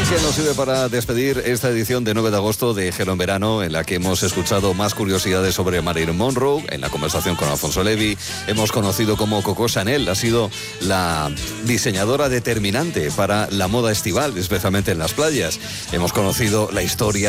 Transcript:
que nos sirve para despedir esta edición de 9 de agosto de Gelo en Verano, en la que hemos escuchado más curiosidades sobre Marilyn Monroe, en la conversación con Alfonso Levy. Hemos conocido cómo Coco Chanel ha sido la diseñadora determinante para la moda estival, especialmente en las playas. Hemos conocido la historia